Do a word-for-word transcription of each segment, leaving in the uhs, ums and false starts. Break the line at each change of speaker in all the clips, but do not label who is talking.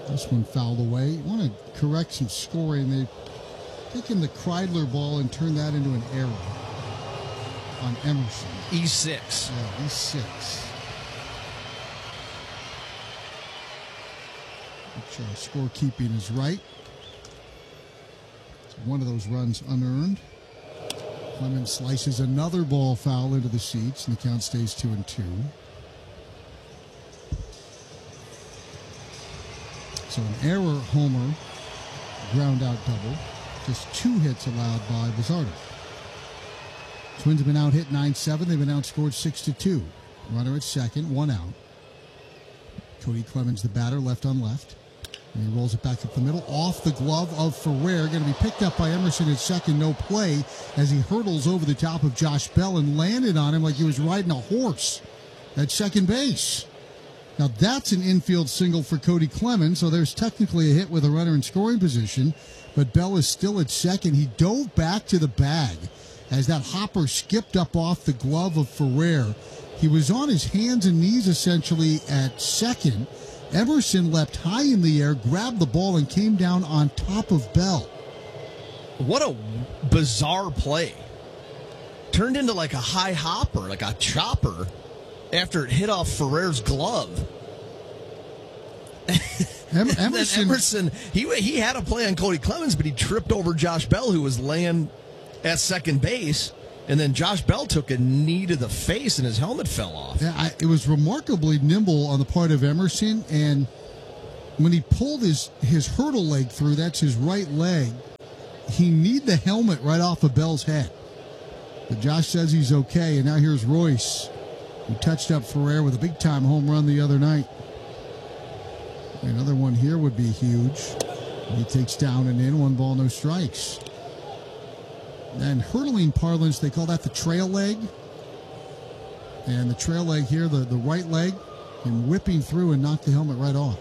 This one fouled away. You want to correct some scoring. They've taken the Kreidler ball and turned that into an error on Emerson.
E six.
Yeah, E six. Make sure scorekeeping is right. So one of those runs unearned. Clemens slices another ball foul into the seats, and the count stays two and two. So an error homer, ground out double. Just two hits allowed by Bizzardo. Twins have been out hit nine seven. They've been outscored six to two. Runner at second, one out. Cody Clemens, the batter, left on left. And he rolls it back up the middle. Off the glove of Ferrer. Going to be picked up by Emerson at second. No play as he hurdles over the top of Josh Bell and landed on him like he was riding a horse at second base. Now that's an infield single for Cody Clemens, so there's technically a hit with a runner in scoring position, but Bell is still at second. He dove back to the bag as that hopper skipped up off the glove of Ferrer. He was on his hands and knees essentially at second. Emerson leapt high in the air, grabbed the ball, and came down on top of Bell.
What a bizarre play. Turned into like a high hopper, like a chopper, after it hit off Ferrer's glove.
Em- Emerson,
Emerson, he he had a play on Cody Clemens, but he tripped over Josh Bell, who was laying at second base, and then Josh Bell took a knee to the face, and his helmet fell off.
Yeah, I, it was remarkably nimble on the part of Emerson, and when he pulled his, his hurdle leg through, that's his right leg, he kneed the helmet right off of Bell's head. But Josh says he's okay, and now here's Royce, who touched up Ferrer with a big-time home run the other night. Another one here would be huge. He takes down and in, one ball, no strikes. And hurdling parlance, they call that the trail leg. And the trail leg here, the, the right leg, and whipping through and knock the helmet right off.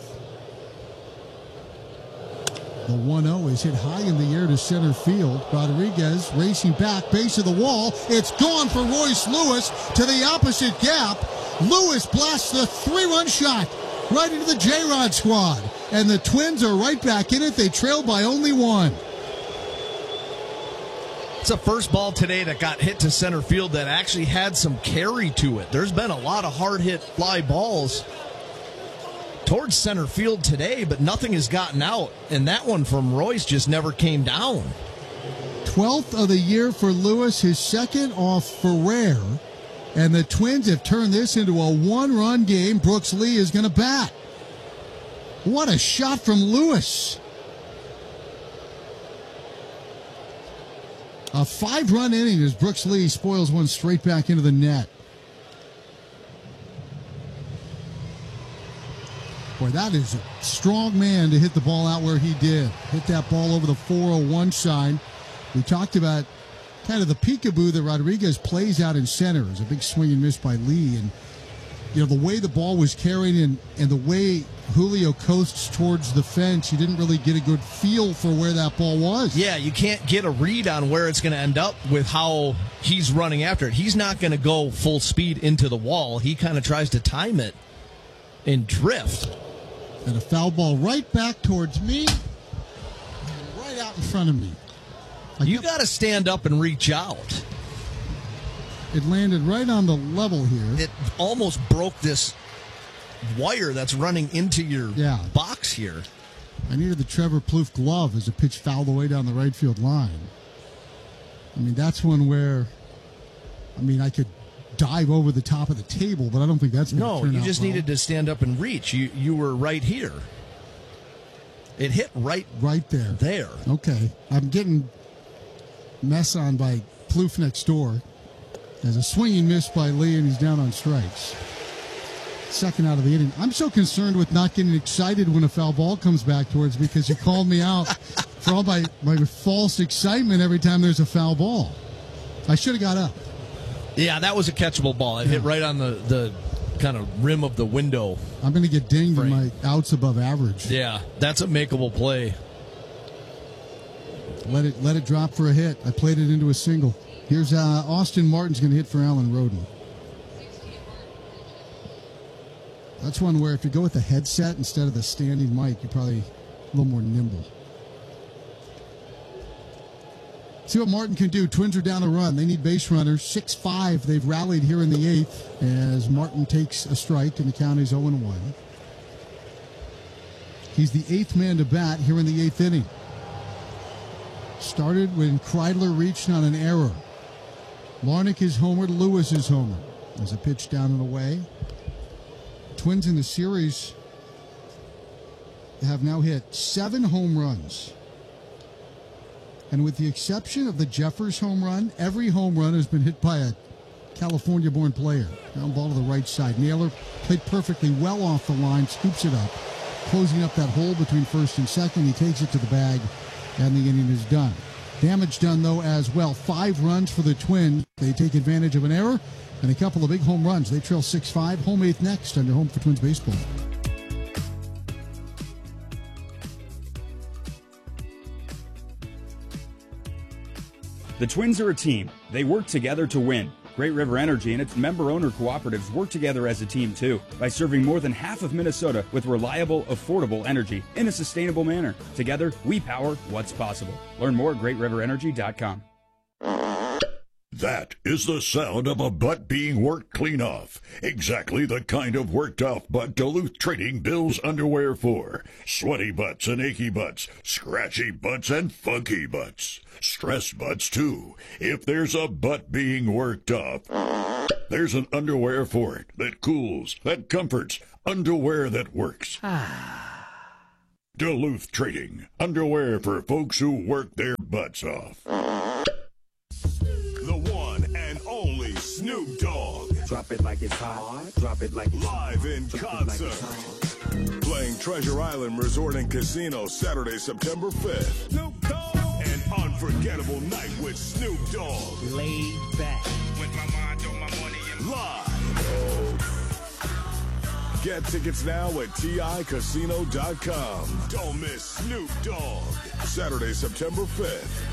The one oh is hit high in the air to center field. Rodriguez racing back, base of the wall. It's gone for Royce Lewis to the opposite gap. Lewis blasts the three-run shot right into the J-Rod squad. And the Twins are right back in it. They trail by only one.
It's a first ball today that got hit to center field that actually had some carry to it. There's been a lot of hard-hit fly balls towards center field today, but nothing has gotten out, and that one from Royce just never came down.
twelfth of the year for Lewis, his second off Ferrer, and the Twins have turned this into a one-run game. Brooks Lee is going to bat. What a shot from Lewis. A five-run inning as Brooks Lee spoils one straight back into the net. Boy, that is a strong man to hit the ball out where he did. Hit that ball over the four oh one sign. We talked about kind of the peekaboo that Rodriguez plays out in center. It was a big swing and miss by Lee. And, you know, the way the ball was carried and, and the way Julio coasts towards the fence, you didn't really get a good feel for where that ball was.
Yeah, you can't get a read on where it's going to end up with how he's running after it. He's not going to go full speed into the wall. He kind of tries to time it and drift.
And a foul ball right back towards me, right out in front of me. I
you got to stand up and reach out.
It landed right on the level here.
It almost broke this wire that's running into your
yeah.
box here.
I needed the Trevor Plouffe glove as a pitch fouled away down the right field line. I mean, that's one where, I mean, I could dive over the top of the table, but I don't think that's going to
no.
turn
You
out
just
well.
needed to stand up and reach. You you were right here. It hit right
right there.
There.
Okay, I'm getting mess on by Plouffe next door. There's a swinging miss by Lee, and he's down on strikes. Second out of the inning. I'm so concerned with not getting excited when a foul ball comes back towards me because you called me out for all my, my false excitement every time there's a foul ball. I should have got up.
Yeah, that was a catchable ball. It yeah. hit right on the, the kind of rim of the window.
I'm going to get dinged in my outs above average.
Yeah, that's a makeable play.
Let it let it drop for a hit. I played it into a single. Here's uh, Austin Martin's going to hit for Alan Roden. That's one where if you go with the headset instead of the standing mic, you're probably a little more nimble. See what Martin can do. Twins are down a run. They need base runners. six five. They've rallied here in the eighth as Martin takes a strike and the count is oh one. He's the eighth man to bat here in the eighth inning. Started when Kreidler reached on an error. Larnach is homered. Lewis is homered. There's a pitch down and away. Twins in the series have now hit seven home runs. And with the exception of the Jeffers home run, every home run has been hit by a California-born player. Ground ball to the right side. Naylor played perfectly well off the line, scoops it up, closing up that hole between first and second. He takes it to the bag, and the inning is done. Damage done, though, as well. Five runs for the Twins. They take advantage of an error and a couple of big home runs. They trail six five. Home eighth next under Home for Twins Baseball.
The Twins are a team. They work together to win. Great River Energy and its member-owner cooperatives work together as a team, too, by serving more than half of Minnesota with reliable, affordable energy in a sustainable manner. Together, we power what's possible. Learn more at great river energy dot com.
That is the sound of a butt being worked clean off. Exactly the kind of worked off butt Duluth Trading bills underwear for. Sweaty butts and achy butts, scratchy butts and funky butts. Stress butts, too. If there's a butt being worked off, there's an underwear for it that cools, that comforts, underwear that works. Duluth Trading, underwear for folks who work their butts off.
The one and only Snoop Dogg.
Drop it like it's hot. Drop it like it's
Live in concert. Like playing Treasure Island Resort and Casino Saturday, September fifth. Snoop Dogg. An unforgettable night with Snoop Dogg.
Laid back.
With my mind on my money and live. Get tickets now at T I casino dot com. Don't miss Snoop Dogg. Saturday, September fifth.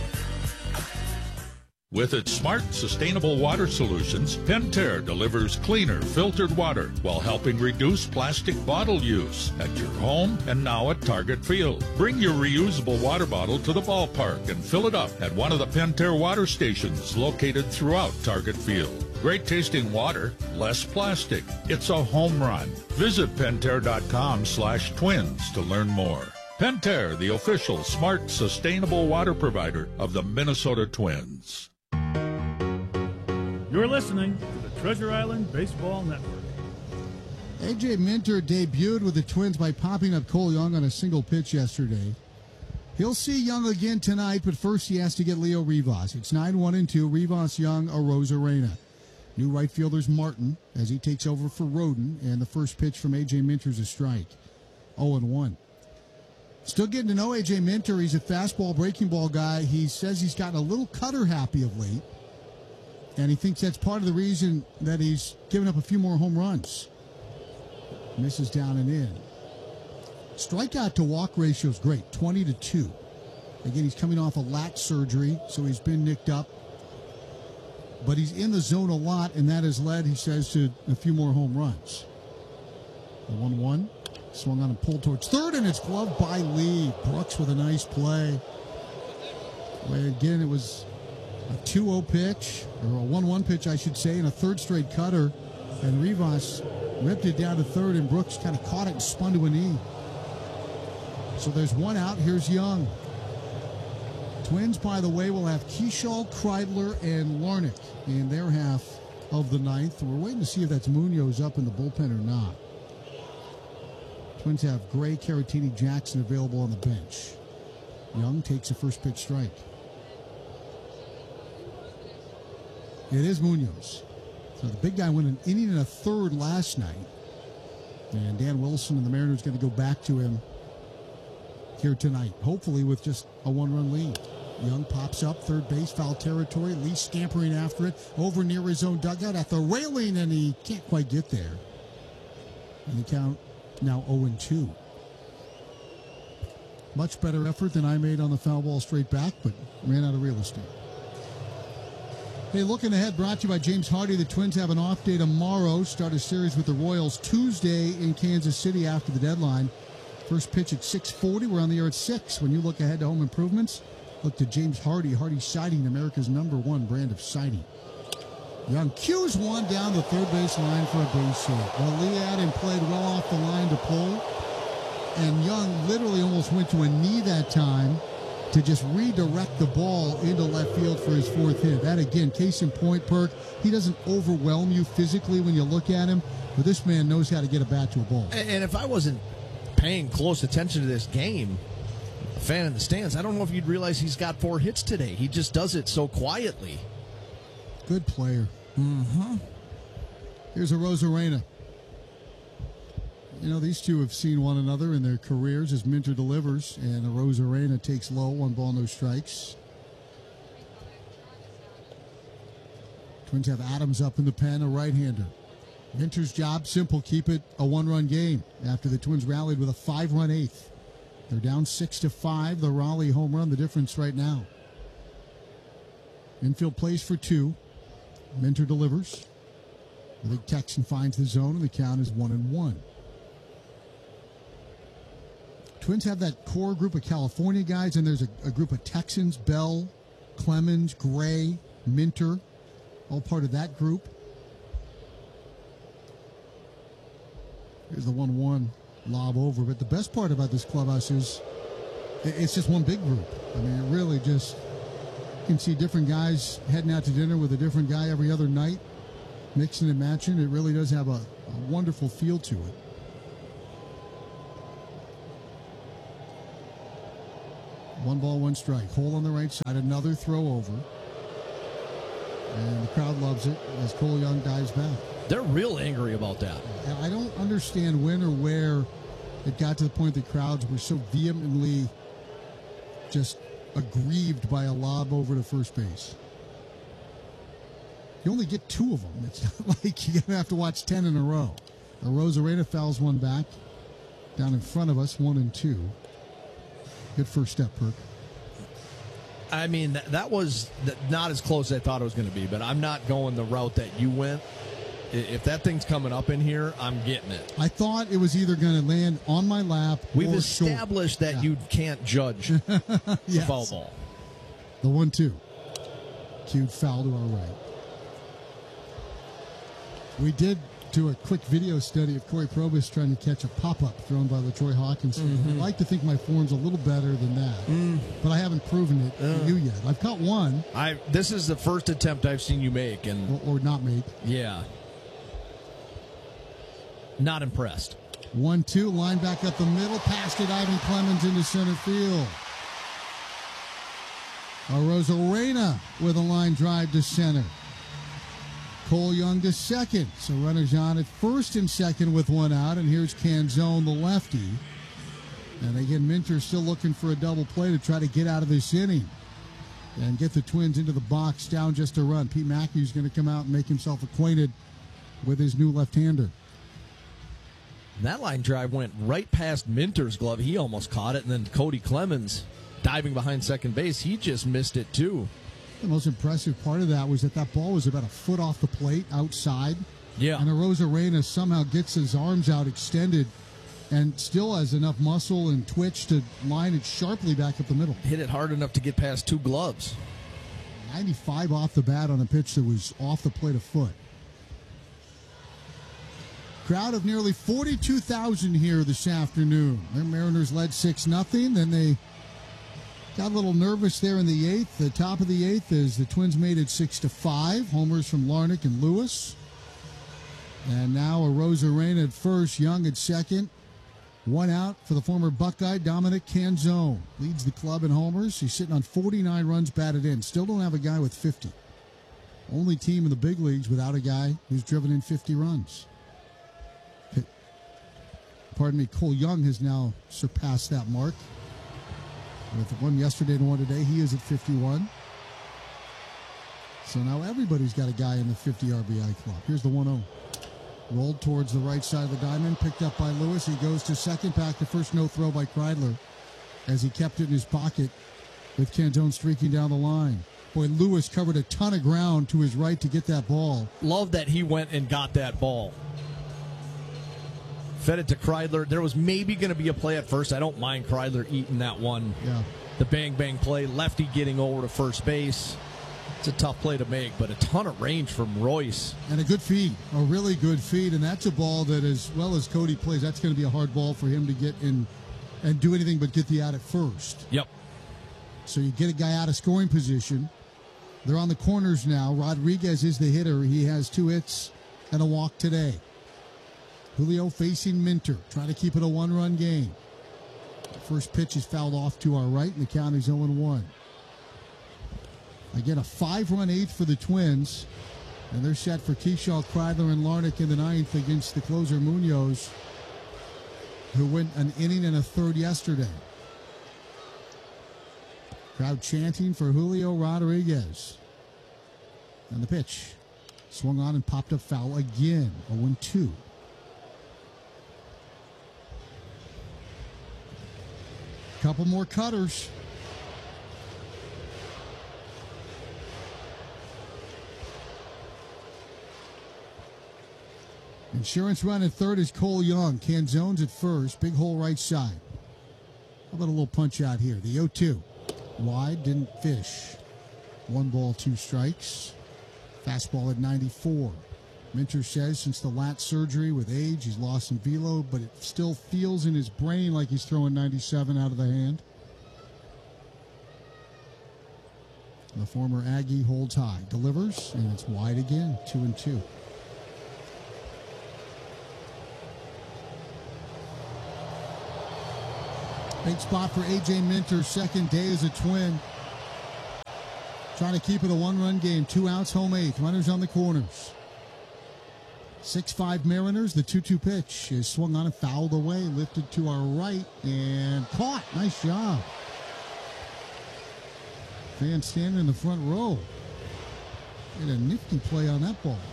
With its smart, sustainable water solutions, Pentair delivers cleaner, filtered water while helping reduce plastic bottle use at your home and now at Target Field. Bring your reusable water bottle to the ballpark and fill it up at one of the Pentair water stations located throughout Target Field. Great tasting water, less plastic. It's a home run. Visit Pentair.com slash twins to learn more. Pentair, the official smart, sustainable water provider of the Minnesota Twins.
You're listening to the Treasure Island Baseball Network.
A J Minter debuted with the Twins by popping up Cole Young on a single pitch yesterday. He'll see Young again tonight, but first he has to get Leo Rivas. It's nine one and two, Rivas, Young, Arozarena. New right fielder's Martin as he takes over for Roden, and the first pitch from A J Minter's a strike. oh and one. Still getting to know A J Minter. He's a fastball, breaking ball guy. He says he's gotten a little cutter happy of late. And he thinks that's part of the reason that he's given up a few more home runs. Misses down and in. Strikeout to walk ratio is great, twenty to two. Again, he's coming off a lat surgery, so he's been nicked up. But he's in the zone a lot, and that has led, he says, to a few more home runs. The one one. Swung on and pulled towards third, and it's gloved by Lee. Brooks with a nice play. Where again, it was a two oh pitch, or a one one pitch, I should say, and a third straight cutter. And Rivas ripped it down to third, and Brooks kind of caught it and spun to a knee. So there's one out. Here's Young. Twins, by the way, will have Keishall, Kreidler, and Larnach in their half of the ninth. We're waiting to see if that's Munoz up in the bullpen or not. Twins have Gray, Caratini, Jackson available on the bench. Young takes a first pitch strike. It is Munoz. So the big guy went an inning and a third last night. And Dan Wilson and the Mariners going to go back to him here tonight, hopefully with just a one-run lead. Young pops up, third base, foul territory. Lee scampering after it, over near his own dugout at the railing, and he can't quite get there. And the count now oh and two. Much better effort than I made on the foul ball straight back, but ran out of real estate. Hey, looking ahead, brought to you by James Hardy. The Twins have an off day tomorrow. Start a series with the Royals Tuesday in Kansas City after the deadline. First pitch at six forty. We're on the air at six. When you look ahead to home improvements, look to James Hardy. Hardy Siding, America's number one brand of siding. Young cues one down the third base line for a base hit. Well, Lee Adam played well off the line to pull. And Young literally almost went to a knee that time to just redirect the ball into left field for his fourth hit. That, again, case in point, Perk. He doesn't overwhelm you physically when you look at him, but this man knows how to get a bat to a ball.
And if I wasn't paying close attention to this game, a fan in the stands, I don't know if you'd realize he's got four hits today. He just does it so quietly.
Good player. Mm-hmm. Here's a Rosarena. You know, these two have seen one another in their careers as Minter delivers, and a Rosarena takes low, one ball, no strikes. Twins have Adams up in the pen, a right-hander. Minter's job, simple, keep it a one-run game after the Twins rallied with a five-run eighth. They're down six to five. The Raleigh home run, the difference right now. Infield plays for two. Minter delivers. The big Texan finds the zone, and the count is one and one. Twins have that core group of California guys, and there's a, a group of Texans, Bell, Clemens, Gray, Minter, all part of that group. Here's the one one lob over. But the best part about this clubhouse is it's just one big group. I mean, it really just, you can see different guys heading out to dinner with a different guy every other night, mixing and matching. It really does have a, a wonderful feel to it. One ball, one strike. Hole on the right side. Another throw over. And the crowd loves it as Cole Young dives back.
They're real angry about that.
I don't understand when or where it got to the point that crowds were so vehemently just aggrieved by a lob over to first base. You only get two of them. It's not like you're going to have to watch ten in a row. The Rosarena fouls one back. Down in front of us, one and two. Good first step, Perk.
I mean, that, that was not as close as I thought it was going to be, but I'm not going the route that you went. If that thing's coming up in here, I'm getting it.
I thought it was either going to land on my lap
We've
or
established
short.
that
Yeah.
you can't judge the
Yes.
foul ball.
The one two. Cued foul to our right. We did do a quick video study of Corey Probus trying to catch a pop-up thrown by LaTroy Hawkinson.
Mm-hmm.
I'd like to think my form's a little better than that,
Mm.
but I haven't proven it
Uh.
to you yet. I've caught one.
I This is the first attempt I've seen you make, and
Or, or not make.
yeah, not impressed.
One two, line back up the middle, passed it Ivan Clemens into center field. A Rosarena with a line drive to center. Cole Young to second. So runners on at first and second with one out. And here's Canzone, the lefty. And again, Minter still looking for a double play to try to get out of this inning and get the Twins into the box down just a run. Pete Mackey's going to come out and make himself acquainted with his new left-hander.
That line drive went right past Minter's glove. He almost caught it. And then Cody Clemens diving behind second base. He just missed it, too.
The most impressive part of that was that that ball was about a foot off the plate outside.
Yeah.
And Rosarena somehow gets his arms out extended and still has enough muscle and twitch to line it sharply back up the middle.
Hit it hard enough to get past two gloves.
ninety-five off the bat on a pitch that was off the plate a foot. Crowd of nearly forty-two thousand here this afternoon. The Mariners led six nothing. Then they got a little nervous there in the eighth. The top of the eighth is the Twins made it six to five. Homers from Larnach and Lewis. And now a Rosarena at first, Young at second. One out for the former Buckeye, Dominic Canzone. Leads the club in homers. He's sitting on forty-nine runs batted in. Still don't have a guy with fifty. Only team in the big leagues without a guy who's driven in fifty runs. Pardon me, Cole Young has now surpassed that mark. With one yesterday and one today, he is at fifty-one. So now everybody's got a guy in the fifty R B I club. Here's the one oh. Rolled towards the right side of the diamond, picked up by Lewis. He goes to second, back to first, no throw by Kreidler as he kept it in his pocket with Canzone streaking down the line. Boy, Lewis covered a ton of ground to his right to get that ball.
Love that he went and got that ball. Fed it to Kreidler. There was maybe going to be a play at first. I don't mind Kreidler eating that one.
Yeah.
The bang-bang play. Lefty getting over to first base. It's a tough play to make, but a ton of range from Royce.
And a good feed. A really good feed. And that's a ball that, as well as Cody plays, that's going to be a hard ball for him to get in and do anything but get the out at first.
Yep.
So you get a guy out of scoring position. They're on the corners now. Rodriguez is the hitter. He has two hits and a walk today. Julio facing Minter, trying to keep it a one-run game. The first pitch is fouled off to our right, and the count is oh and one. Again, a five-run eighth for the Twins, and they're set for Keyshaw, Kreidler, and Larnach in the ninth against the closer Munoz, who went an inning and a third yesterday. Crowd chanting for Julio Rodriguez. And the pitch. Swung on and popped up foul again. oh and two. Couple more cutters. Insurance run at third is Cole Young. Canzone's at first. Big hole right side. How about a little punch out here? The oh two. Wide, didn't fish. One ball, two strikes. Fastball at ninety-four. Minter says since the lat surgery with age, he's lost some velo, but it still feels in his brain like he's throwing ninety-seven out of the hand. The former Aggie holds high, delivers, and it's wide again, two and two. Big spot for A J Minter, second day as a Twin. Trying to keep it a one-run game. Two outs, home eighth. Runners on the corners. six five Mariners. The two two pitch is swung on and fouled away. Lifted to our right and caught. Nice job. Fan standing in the front row. Did a nifty play on that ball.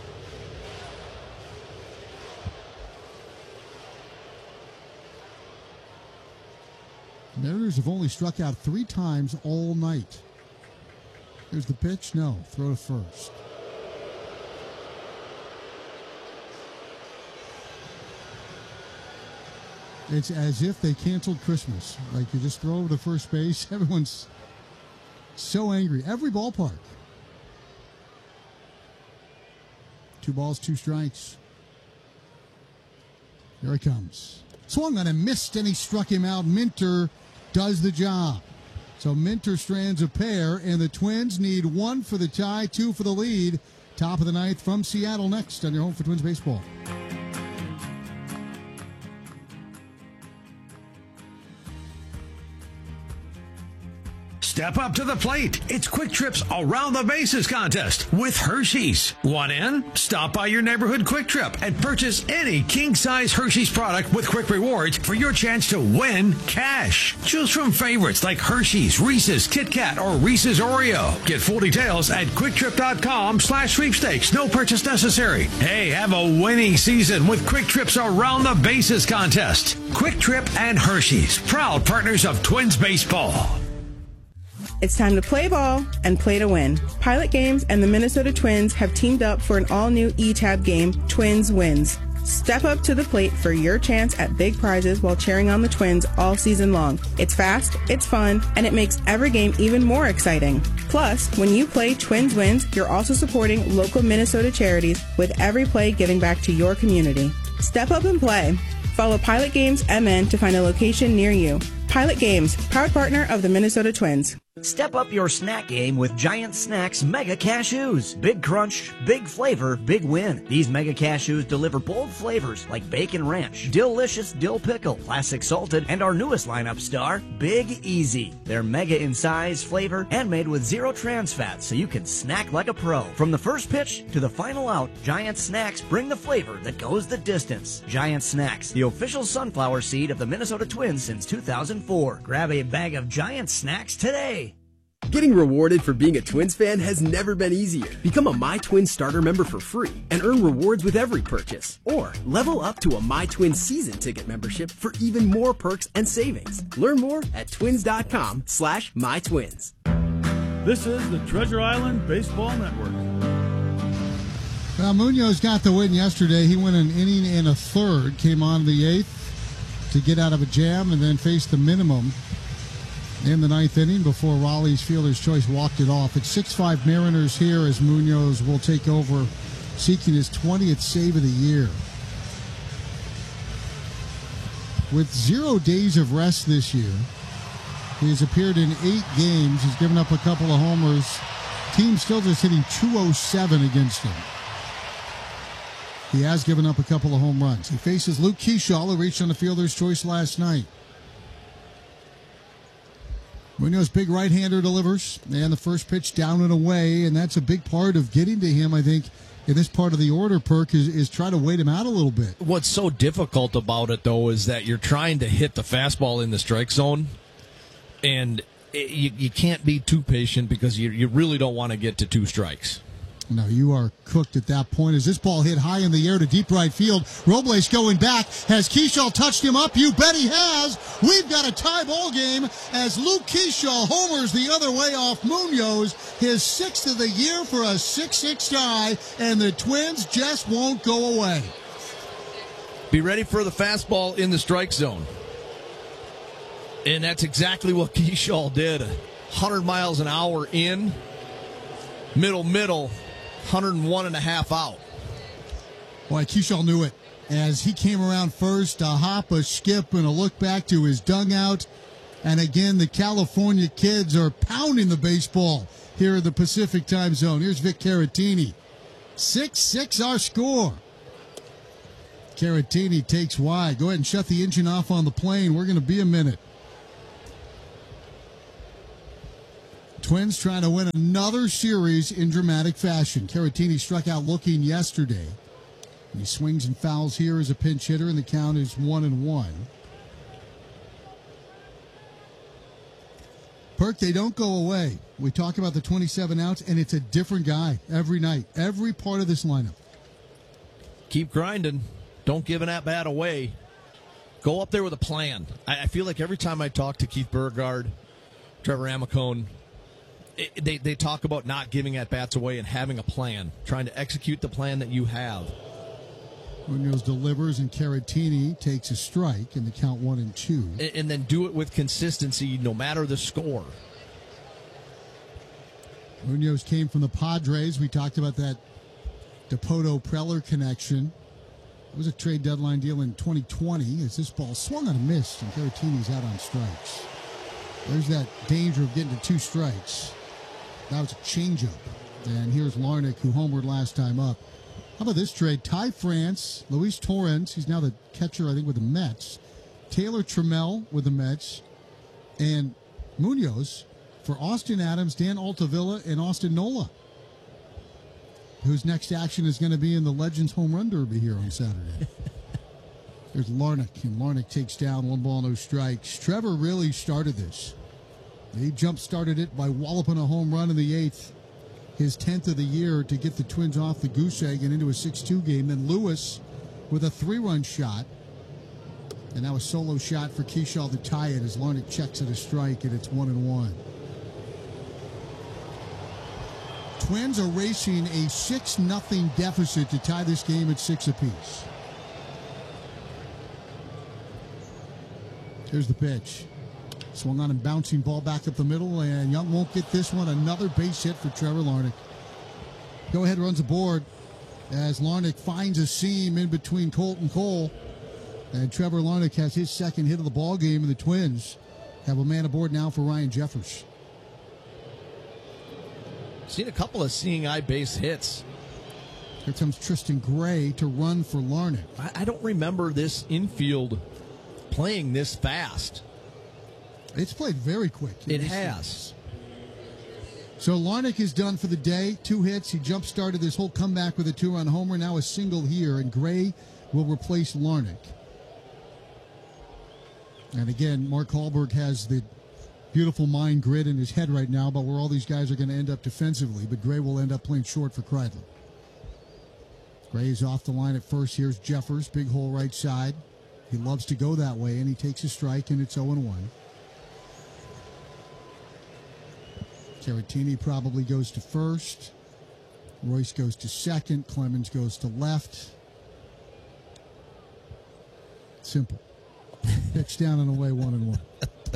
Mariners have only struck out three times all night. Here's the pitch. No. Throw to first. It's as if they canceled Christmas. Like, you just throw over to first base. Everyone's so angry. Every ballpark. Two balls, two strikes. Here it comes. Swung on and missed, and he struck him out. Minter does the job. So Minter strands a pair, and the Twins need one for the tie, two for the lead. Top of the ninth from Seattle next on your home for Twins baseball.
Step up to the plate. It's Quick Trip's Around the Bases contest with Hershey's. Want in? Stop by your neighborhood Quick Trip and purchase any king-size Hershey's product with Quick Rewards for your chance to win cash. Choose from favorites like Hershey's, Reese's, Kit Kat, or Reese's Oreo. Get full details at quicktrip.com slash sweepstakes. No purchase necessary. Hey, have a winning season with Quick Trip's Around the Bases contest. Quick Trip and Hershey's, proud partners of Twins baseball.
It's time to play ball and play to win. Pilot Games and the Minnesota Twins have teamed up for an all-new E-Tab game, Twins Wins. Step up to the plate for your chance at big prizes while cheering on the Twins all season long. It's fast, it's fun, and it makes every game even more exciting. Plus, when you play Twins Wins, you're also supporting local Minnesota charities with every play giving back to your community. Step up and play. Follow Pilot Games M N to find a location near you. Pilot Games, proud partner of the Minnesota Twins.
Step up your snack game with Giant Snacks Mega Cashews. Big crunch, big flavor, big win. These Mega Cashews deliver bold flavors like bacon ranch, delicious dill pickle, classic salted, and our newest lineup star, Big Easy. They're mega in size, flavor, and made with zero trans fats so you can snack like a pro. From the first pitch to the final out, Giant Snacks bring the flavor that goes the distance. Giant Snacks, the official sunflower seed of the Minnesota Twins since two thousand four. Grab a bag of Giant Snacks today.
Getting rewarded for being a Twins fan has never been easier. Become a My Twins starter member for free and earn rewards with every purchase. Or level up to a My Twins season ticket membership for even more perks and savings. Learn more at twins.com slash mytwins.
This is the Treasure Island Baseball Network.
Well, Munoz got the win yesterday. He went an inning and a third, came on the eighth to get out of a jam, and then faced the minimum in the ninth inning before Raleigh's fielder's choice walked it off. It's six five Mariners here as Munoz will take over, seeking his twentieth save of the year. With zero days of rest this year, he has appeared in eight games. He's given up a couple of homers. Team still just hitting two oh seven against him. He has given up a couple of home runs. He faces Luke Keeschall, who reached on the fielder's choice last night. Munoz, big right-hander, delivers, and the first pitch down and away, and that's a big part of getting to him, I think, in this part of the order, Perk, is, is try to wait him out a little bit.
What's so difficult about it, though, is that you're trying to hit the fastball in the strike zone, and it, you, you can't be too patient because you, you really don't want to get to two strikes.
No, you are cooked at that point as this ball hit high in the air to deep right field. Robles going back. Has Keeschall touched him up? You bet he has. We've got a tie ball game as Luke Keeschall homers the other way off Munoz. His sixth of the year for a six six tie, and the Twins just won't go away.
Be ready for the fastball in the strike zone. And that's exactly what Keeschall did. one hundred miles an hour in, middle, middle. one oh one and a half out.
Boy, Keeschall knew it as he came around first, a hop, a skip, and a look back to his dugout. And again, the California kids are pounding the baseball here in the Pacific time zone. Here's Vic Caratini. six six our score. Caratini takes wide. Go ahead and shut the engine off on the plane. We're going to be a minute. Twins trying to win another series in dramatic fashion. Caratini struck out looking yesterday. He swings and fouls here as a pinch hitter, and the count is one and one. Perk, they don't go away. We talk about the twenty-seven outs, and it's a different guy every night, every part of this lineup.
Keep grinding. Don't give an at-bat away. Go up there with a plan. I, I feel like every time I talk to Keith Beauregard, Trevor Amicone, It, they, they talk about not giving at-bats away and having a plan, trying to execute the plan that you have.
Munoz delivers, and Caratini takes a strike, and the count one and two.
And, and then do it with consistency no matter the score.
Munoz came from the Padres. We talked about that Dipoto-Preller connection. It was a trade deadline deal in twenty twenty as this ball swung on a miss, and Caratini's out on strikes. There's that danger of getting to two strikes. That was a changeup. And here's Larnach, who homered last time up. How about this trade? Ty France, Luis Torrens, he's now the catcher, I think, with the Mets. Taylor Trammell with the Mets. And Munoz for Austin Adams, Dan Altavilla, and Austin Nola, whose next action is going to be in the Legends Home Run Derby here on Saturday. There's Larnach, and Larnach takes down one ball, no strikes. Trevor really started this. He jump-started it by walloping a home run in the eighth, his tenth of the year, to get the Twins off the goose egg and into a six two game. Then Lewis with a three-run shot, and now a solo shot for Keeschall to tie it as Larnach checks at a strike, and it's one and one. Twins are racing a six nothing deficit to tie this game at six apiece. Here's the pitch. Swung on and bouncing ball back up the middle, and Young won't get this one. Another base hit for Trevor Larnach. Go ahead, runs aboard as Larnach finds a seam in between Colton Cole. And Trevor Larnach has his second hit of the ball game, and the Twins have a man aboard now for Ryan Jeffers.
Seen a couple of seeing eye base hits.
Here comes Tristan Gray to run for Larnach.
I, I don't remember this infield playing this fast.
It's played very quick.
It has.
So Larnach is done for the day. Two hits. He jump-started this whole comeback with a two-run homer. Now a single here, and Gray will replace Larnach. And again, Mark Hallberg has the beautiful mind grid in his head right now about where all these guys are going to end up defensively, but Gray will end up playing short for Kreidler. Gray is off the line at first. Here's Jeffers, big hole right side. He loves to go that way, and he takes a strike, and it's oh and one. Caratini probably goes to first. Royce goes to second. Clemens goes to left. Simple. Pitch down and away, one and one.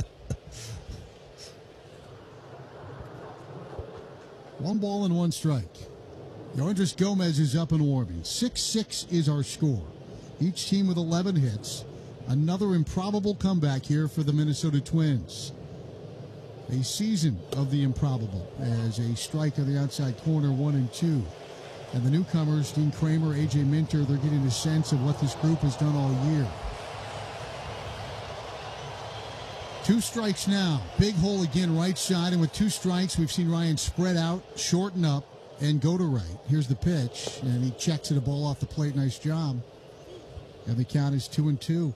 One ball and one strike. Yoendris Gomez is up and warming. six six is our score. Each team with eleven hits. Another improbable comeback here for the Minnesota Twins. A season of the improbable as a strike on the outside corner, one and two. And the newcomers, Dean Kramer, A J Minter, they're getting a sense of what this group has done all year. Two strikes now. Big hole again, right side. And with two strikes, we've seen Ryan spread out, shorten up, and go to right. Here's the pitch, and he checks it a ball off the plate. Nice job. And the count is two and two.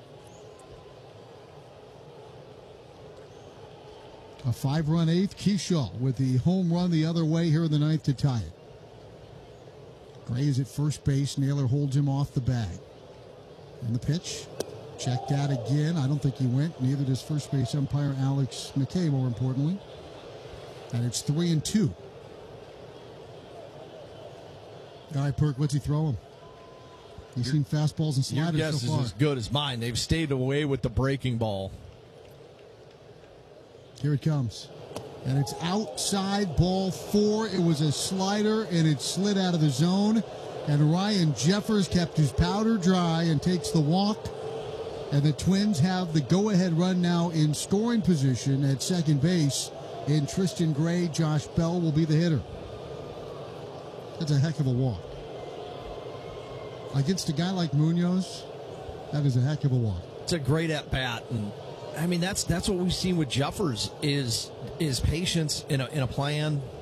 A five-run eighth. Kershaw with the home run the other way here in the ninth to tie it. Gray is at first base. Naylor holds him off the bag. And the pitch. Checked out again. I don't think he went. Neither does first base umpire Alex McKay, more importantly. And it's three and two. All right, Perk, what's he throwing? He's seen fastballs and sliders
Your guess
so far.
is as good as mine. They've stayed away with the breaking ball.
Here it comes. And it's outside, ball four. It was a slider, and it slid out of the zone. And Ryan Jeffers kept his powder dry and takes the walk. And the Twins have the go-ahead run now in scoring position at second base. And Tristan Gray, Josh Bell will be the hitter. That's a heck of a walk. Against a guy like Munoz, that is a heck of a walk.
It's a great at-bat. And I mean, that's that's what we've seen with Jeffers is is patience in a, in a plan.